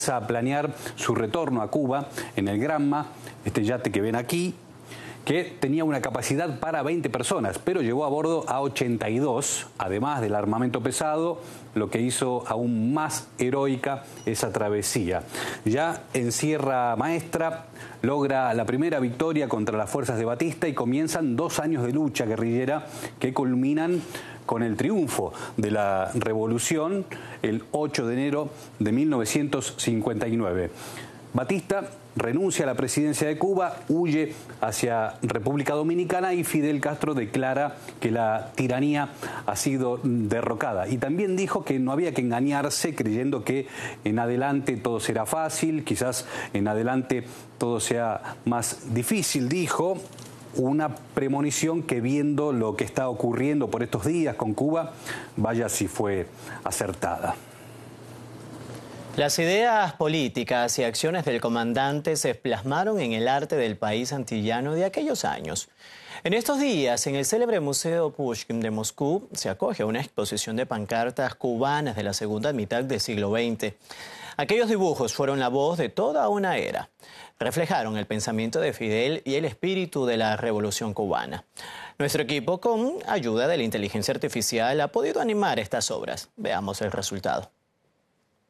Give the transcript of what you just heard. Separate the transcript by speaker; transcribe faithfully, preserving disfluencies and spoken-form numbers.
Speaker 1: a planear su retorno a Cuba en el Granma, este yate que ven aquí, que tenía una capacidad para veinte personas, pero llevó a bordo a ochenta y dos, además del armamento pesado, lo que hizo aún más heroica esa travesía. Ya en Sierra Maestra logra la primera victoria contra las fuerzas de Batista y comienzan dos años de lucha guerrillera que culminan con el triunfo de la revolución el ocho de enero de mil novecientos cincuenta y nueve. Batista renuncia a la presidencia de Cuba, huye hacia República Dominicana y Fidel Castro declara que la tiranía ha sido derrocada. Y también dijo que no había que engañarse creyendo que en adelante todo será fácil, quizás en adelante todo sea más difícil, dijo. Una premonición que, viendo lo que está ocurriendo por estos días con Cuba, vaya si fue acertada.
Speaker 2: Las ideas políticas y acciones del comandante se plasmaron en el arte del país antillano de aquellos años. En estos días, en el célebre Museo Pushkin de Moscú, se acoge una exposición de pancartas cubanas de la segunda mitad del siglo veinte. Aquellos dibujos fueron la voz de toda una era. Reflejaron el pensamiento de Fidel y el espíritu de la Revolución cubana. Nuestro equipo, con ayuda de la inteligencia artificial, ha podido animar estas obras. Veamos el resultado.